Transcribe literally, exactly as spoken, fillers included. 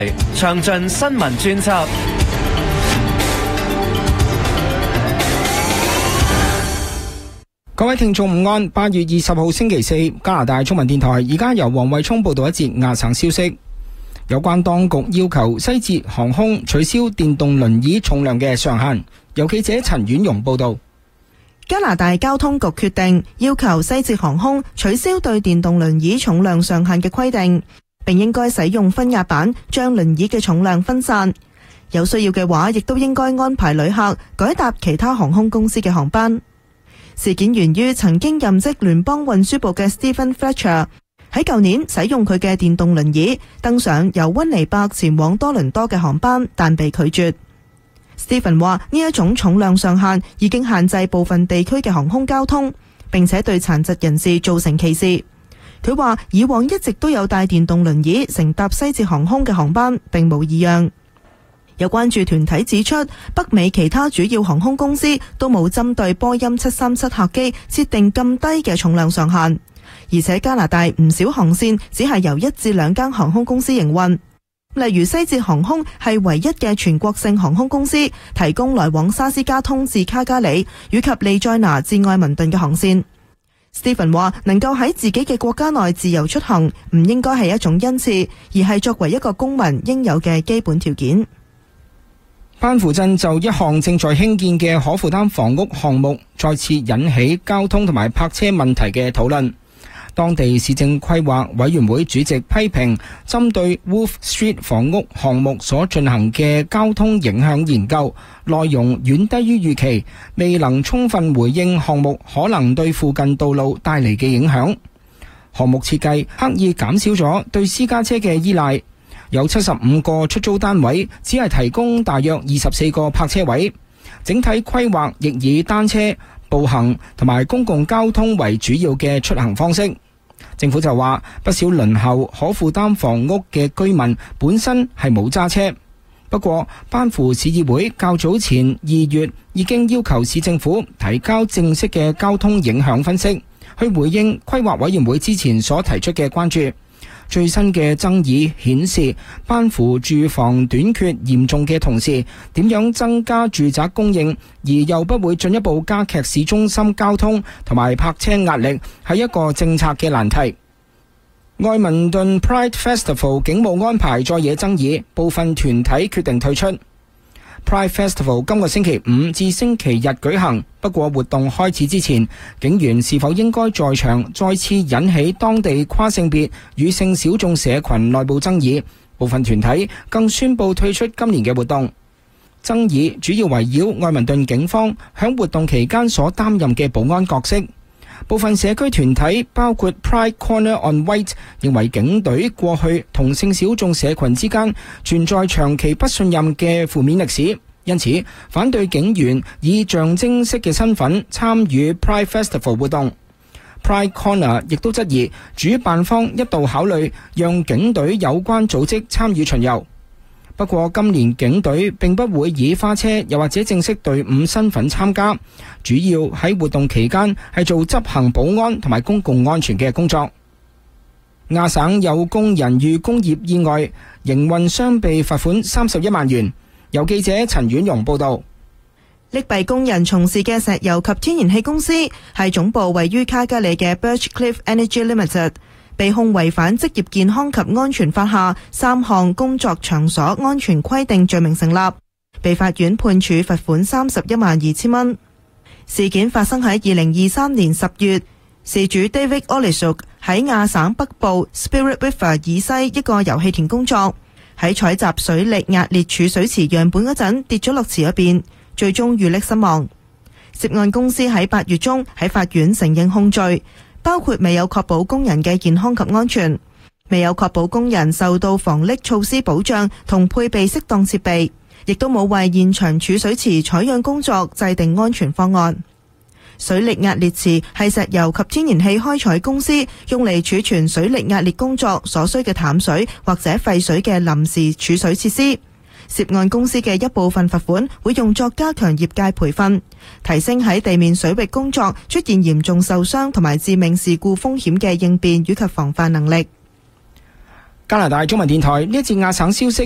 詳盡新聞專輯。 各位聽眾午安，八月二十號星期四，加拿大中文電台而家由黃慧聰報道一節亞省消息。有關當局要求西捷航空取消電動輪椅重量嘅上限。由記者陳婉容報道。 加拿大交通局決定要求西捷航空取消對電動輪椅重量上限嘅規定，並應該使用分壓板將輪椅嘅重量分散。有需要嘅話，亦都應該安排旅客改搭其他航空公司嘅航班。事件源於曾經任職聯邦運輸部嘅 Stephen Fletcher 喺舊年使用佢嘅電動輪椅登上由溫尼伯前往多倫多嘅航班，但被拒絕。Stephen 話呢一種重量上限已經限制部分地區嘅航空交通，並且對殘疾人士造成歧視。佢話以往一直都有帶電動輪椅乘搭西捷航空嘅航班，並冇異樣。有關注團體指出，北美其他主要航空公司都冇針對波音七三七客機設定咁低嘅重量上限，而且加拿大唔少航線只係由一至兩間航空公司營運。例如西捷航空係唯一嘅全國性航空公司，提供來往沙斯加通至卡加里以及利載拿至愛民頓嘅航線。Stephen 話能夠喺自己嘅國家內自由出行，唔應該係一種恩賜，而係作為一個公民應有嘅基本條件。 班符鎮就一項正在興建嘅可負擔房屋項目再次引起交通同埋泊車問題嘅討論。當地市政規劃委員會主席批評針對 Wolf Street 房屋項目所進行嘅交通影響研究內容遠低於預期，未能充分回應項目可能對附近道路帶嚟嘅影響。項目設計刻意減少咗對私家車嘅依賴，有七十五個出租單位，只係提供大約二十四個泊車位。整體規劃亦以單車、步行同埋公共交通為主要嘅出行方式。政府就話，不少輪候可負擔房屋嘅居民本身係冇揸車。不過，班符市議會較早前二月已經要求市政府提交正式嘅交通影響分析，去回應規劃委員會之前所提出嘅關注。最新嘅爭議顯示，班符住房短缺嚴重嘅同時，點樣增加住宅供應，而又不會進一步加劇市中心交通同埋泊車壓力，係一個政策嘅難題。愛民頓 Pride Festival 警務安排再惹爭議，部分團體決定退出。Pride Festival 今個星期五至星期日舉行，不過活動開始之前，警員是否應該在場再次引起當地跨性別與性小眾社群內部爭議，部分團體更宣布退出今年嘅活動。爭議主要圍繞愛民頓警方響活動期間所擔任嘅保安角色。部分社區團體包括 Pride Corner on White 認為警隊過去同性小眾社群之間存在長期不信任嘅負面歷史，因此反對警員以象徵式嘅身份參與 Pride Festival 活動。Pride Corner 亦都質疑主辦方一度考慮讓警隊有關組織參與巡遊。不過今年警隊並不會以花車又或者正式隊伍身份參加，主要喺活動期間係做執行保安同埋公共安全嘅工作。亞省有工人遇工業意外，營運商被罰款三十一萬元。由記者陳婉容報道。 溺斃工人從事嘅石油及天然氣公司係總部位於卡加里嘅 Birchcliff Energy Limited，被控違反職業健康及安全法下三項工作場所安全規定罪名成立，被法院判處罰款三十一萬二千蚊。事件發生喺二零二三年十月，事主 David Olisuk 喺亞省北部 Spirit River 以西一個油氣田工作，喺採集水力壓裂儲水池樣本嗰陣跌咗落池入邊，最終遇溺身亡。涉案公司喺八月中喺法院承認控罪，包括未有確保工人嘅健康及安全，未有確保工人受到防溺措施保障同配備適當設備，亦都冇為現場儲水池採樣工作制定安全方案。水力壓裂池係石油及天然氣開採公司用嚟儲存水力壓裂工作所需嘅淡水或者廢水嘅臨時儲水設施。涉案公司嘅一部分罰款會用作加強業界培訓，提升喺地面水域工作出現嚴重受傷同埋致命事故風險嘅應變以及防範能力。 加拿大中文電台呢一節亞省消息。